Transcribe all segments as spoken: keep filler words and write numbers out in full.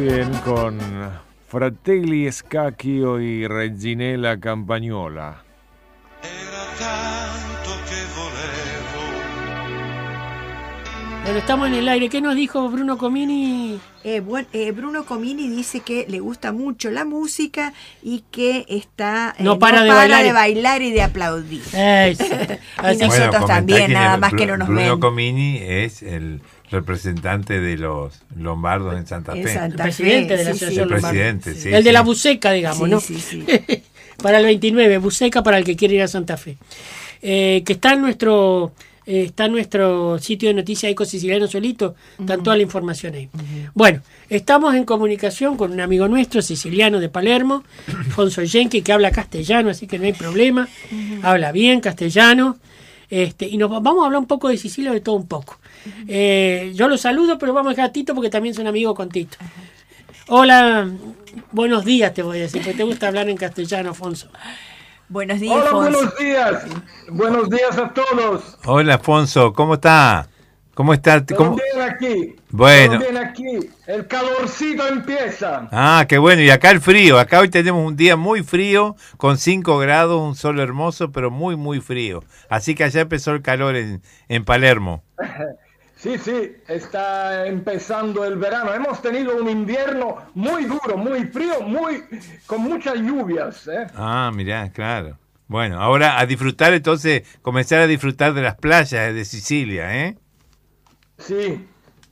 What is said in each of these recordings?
bien con Fratelli Scacchio y Reginella Campagnola. Era tanto che volevo. Bueno, estamos en el aire. ¿Qué nos dijo Bruno Comini? Eh, bueno, eh, Bruno Comini dice que le gusta mucho la música y que está eh, no para, no de, para bailar. de bailar y de aplaudir. Ey, sí. Y nosotros bueno, también, nada más Bru- que no nos Bruno ven. Comini es el representante de los lombardos en Santa En Fe. Santa El presidente Fe, de la sí, sí. Asociación El Lombarda. presidente, sí. El de sí. la buceca, digamos, Sí, ¿no? sí, sí. Para el veintinueve, buceca para el que quiere ir a Santa Fe. Eh, que está en nuestro eh, está en nuestro sitio de noticias Eco Siciliano Solito, está Uh-huh. toda la información ahí. Uh-huh. Bueno, estamos en comunicación con un amigo nuestro, siciliano de Palermo, Fonso Yenke, que habla castellano, así que no hay problema. Uh-huh. Habla bien castellano. Este, y nos vamos a hablar un poco de Sicilia, de todo un poco. Uh-huh. Eh, yo lo saludo, pero vamos a dejar a Tito porque también es un amigo con Tito. Uh-huh. Hola, buenos días te voy a decir, porque te gusta hablar en castellano, Fonso. Buenos días, Hola, Fonso. buenos días. Buenos días a todos. Hola, Afonso, ¿cómo está? ¿Cómo está? Todo ¿Cómo? bien aquí. Bueno. Todo bien aquí. El calorcito empieza. Ah, qué bueno. Y acá el frío. Acá hoy tenemos un día muy frío, con cinco grados, un sol hermoso, pero muy, muy frío. Así que allá empezó el calor en, en Palermo. Sí, sí, está empezando el verano. Hemos tenido un invierno muy duro, muy frío, muy con muchas lluvias. ¿eh? Ah, mirá, claro. Bueno, ahora a disfrutar entonces, comenzar a disfrutar de las playas de Sicilia, ¿eh? Sí.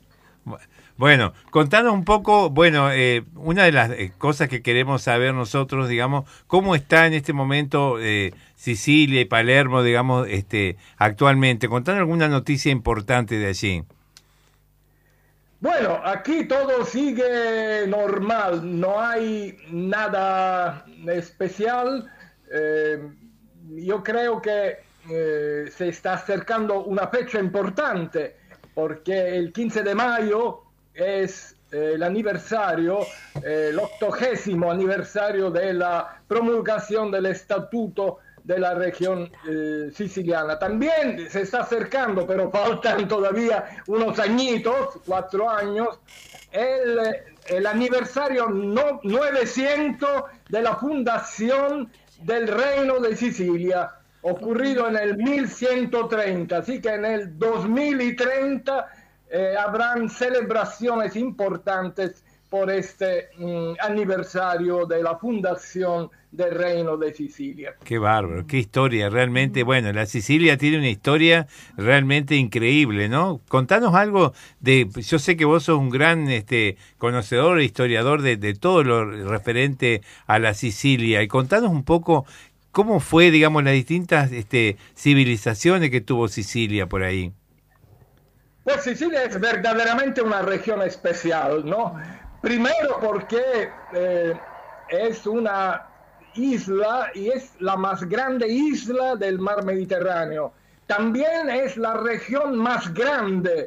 Bueno, contanos un poco, bueno, eh, una de las eh, cosas que queremos saber nosotros, digamos, cómo está en este momento eh, Sicilia y Palermo, digamos, este, actualmente. Contanos alguna noticia importante de allí. Bueno, aquí todo sigue normal, no hay nada especial. Eh, yo creo que eh, se está acercando una fecha importante porque el quince de mayo es eh, el aniversario, eh, el octogésimo aniversario de la promulgación del Estatuto de la región eh, siciliana. También se está acercando, pero faltan todavía unos añitos, cuatro años, el, el aniversario no, novecientos de la fundación del Reino de Sicilia, ocurrido en el mil ciento treinta, así que en el dos mil treinta eh, habrán celebraciones importantes por este mm, aniversario de la fundación del Reino de Sicilia. Qué bárbaro, qué historia, realmente, bueno, la Sicilia tiene una historia realmente increíble, ¿no? Contanos algo de, yo sé que vos sos un gran este conocedor e historiador de, de todo lo referente a la Sicilia, y contanos un poco cómo fue, digamos, las distintas este, civilizaciones que tuvo Sicilia por ahí. Pues Sicilia es verdaderamente una región especial, ¿no? Primero porque eh, es una isla y es la más grande isla del mar Mediterráneo. También es la región más grande